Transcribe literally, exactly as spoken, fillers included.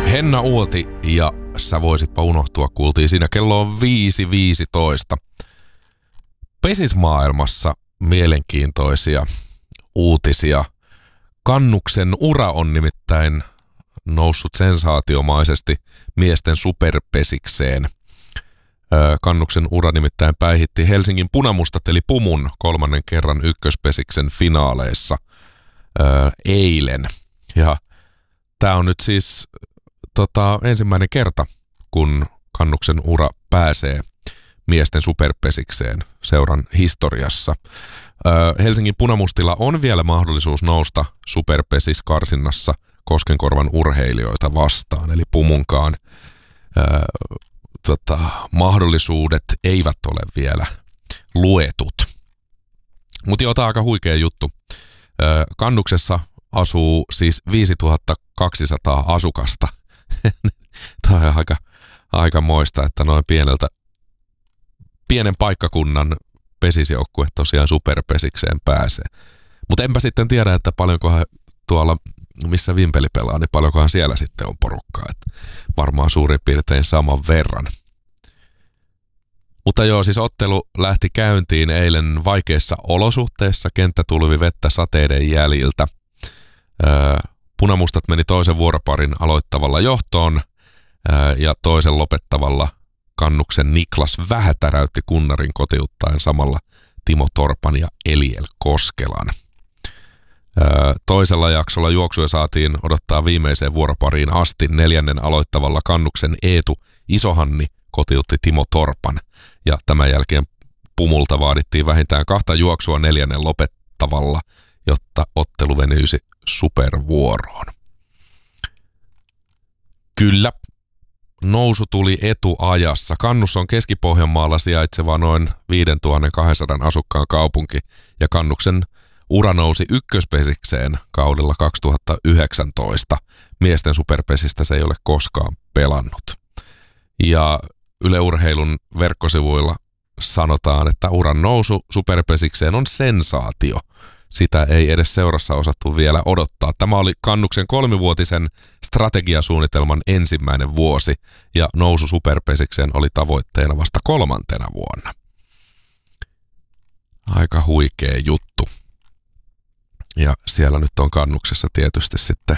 Henna Uoti ja Sä voisitpa unohtua kuultiin siinä. Kello on viisi viisitoista. Pesismaailmassa mielenkiintoisia uutisia. Kannuksen ura on nimittäin noussut sensaatiomaisesti miesten superpesikseen. Kannuksen ura nimittäin päihitti Helsingin Punamustat eli Pumun kolmannen kerran ykköspesiksen finaaleissa ää, eilen. Ja tää on nyt siis tota, ensimmäinen kerta, kun Kannuksen ura pääsee miesten superpesikseen seuran historiassa. Ää, Helsingin Punamustilla on vielä mahdollisuus nousta superpesiskarsinnassa Koskenkorvan urheilijoita vastaan, eli Pumunkaan ää, tota, mahdollisuudet eivät ole vielä luetut. Mutta joo, tää on aika huikea juttu. Ää, Kannuksessa asuu siis viisituhatta kaksisataa asukasta. Tämä on aika, aika moista, että noin pieneltä, pienen paikkakunnan pesisjoukkue tosiaan superpesikseen pääsee. Mutta enpä sitten tiedä, että paljonkohan tuolla, missä Vimpeli pelaa, niin paljonkohan siellä sitten on porukkaa. Että varmaan suurin piirtein saman verran. Mutta joo, siis ottelu lähti käyntiin eilen vaikeissa olosuhteissa. Kenttä tulvi vettä sateiden jäljiltä. Öö, Punamustat meni toisen vuoroparin aloittavalla johtoon öö, ja toisen lopettavalla Kannuksen Niklas Vähä täräytti kunnarin kotiuttaen samalla Timo Torpan ja Eliel Koskelan. Öö, toisella jaksolla juoksuja saatiin odottaa viimeiseen vuoropariin asti. Neljännen aloittavalla Kannuksen Eetu Isohanni kotiutti Timo Torpan ja tämän jälkeen Pumulta vaadittiin vähintään kahta juoksua neljännen lopettavalla, jotta ottelu venyisi supervuoroon. Kyllä, nousu tuli etuajassa. Kannus on Keski-Pohjanmaalla sijaitseva noin viisituhattakaksisataa asukkaan kaupunki ja Kannuksen ura nousi ykköspesikseen kaudella kaksituhattayhdeksäntoista. Miesten superpesistä se ei ole koskaan pelannut. Ja Yle Urheilun verkkosivuilla sanotaan, että uran nousu superpesikseen on sensaatio. Sitä ei edes seurassa osattu vielä odottaa. Tämä oli Kannuksen kolmivuotisen strategiasuunnitelman ensimmäinen vuosi ja nousu superpesikseen oli tavoitteena vasta kolmantena vuonna. Aika huikea juttu. Ja siellä nyt on Kannuksessa tietysti sitten